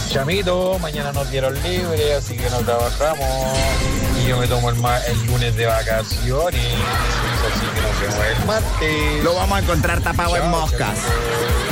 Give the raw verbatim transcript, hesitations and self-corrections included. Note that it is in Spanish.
Chamito, mañana nos dieron libre, así que no trabajamos. Y yo me tomo el, ma- el lunes de vacaciones. Así que nos vemos el martes. Lo vamos a encontrar tapado en Chao, moscas. Chamito.